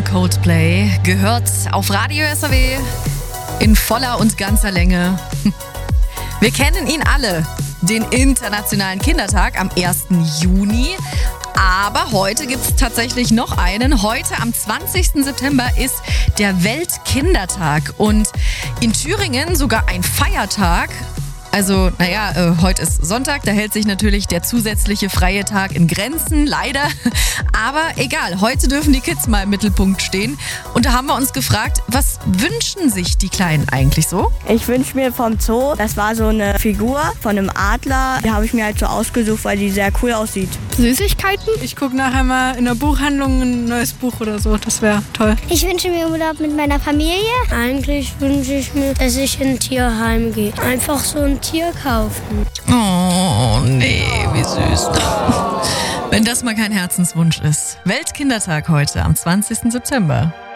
Coldplay gehört auf Radio SAW in voller und ganzer Länge. Wir kennen ihn alle, den Internationalen Kindertag am 1. Juni. Aber heute gibt es tatsächlich noch einen. Heute am 20. September ist der Weltkindertag und in Thüringen sogar ein Feiertag. Also, heute ist Sonntag, da hält sich natürlich der zusätzliche freie Tag in Grenzen, leider. Aber egal, heute dürfen die Kids mal im Mittelpunkt stehen. Und da haben wir uns gefragt, was wünschen sich die Kleinen eigentlich so? Ich wünsche mir vom Zoo, das war so eine Figur von einem Adler. Die habe ich mir halt so ausgesucht, weil die sehr cool aussieht. Süßigkeiten? Ich gucke nachher mal in der Buchhandlung ein neues Buch oder so, das wäre toll. Ich wünsche mir Urlaub mit meiner Familie. Eigentlich wünsche ich mir, dass ich in ein Tierheim gehe. Einfach so ein Tier kaufen. Oh, nee, wie süß. Wenn das mal kein Herzenswunsch ist. Weltkindertag heute am 20. September.